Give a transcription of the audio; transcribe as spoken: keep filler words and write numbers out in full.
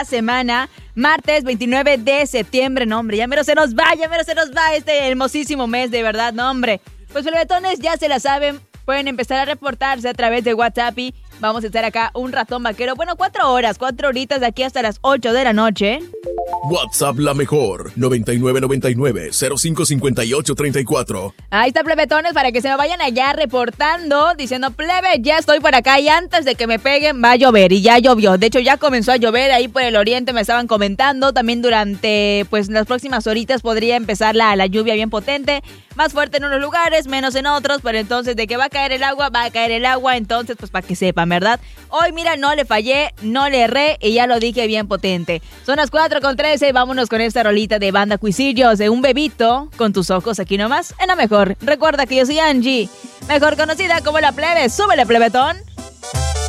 semana, martes veintinueve de septiembre, no hombre, ya mero se nos va, ya mero se nos va este hermosísimo mes, de verdad, no hombre. Pues plebetones, ya se la saben, pueden empezar a reportarse a través de WhatsApp y vamos a estar acá un ratón vaquero, bueno, cuatro horas, cuatro horitas de aquí hasta las ocho de la noche. WhatsApp La Mejor, noventa y nueve noventa y nueve, cero cinco cincuenta y ocho treinta y cuatro. Ahí está, plebetones, para que se me vayan allá reportando, diciendo, plebe, ya estoy por acá y antes de que me peguen va a llover, y ya llovió. De hecho, ya comenzó a llover ahí por el oriente, me estaban comentando. También durante, pues, las próximas horitas podría empezar la, la lluvia bien potente, más fuerte en unos lugares, menos en otros, pero entonces de que va a caer el agua, va a caer el agua, entonces, pues, para que sepan, ¿verdad? Hoy, mira, no le fallé, no le erré, y ya lo dije bien potente. Son las cuatro con trece, vámonos con esta rolita de Banda Cuisillos, de Un Bebito, con tus ojos aquí nomás, en La Mejor. Recuerda que yo soy Angie, mejor conocida como La Plebe. ¡Súbele, plebetón!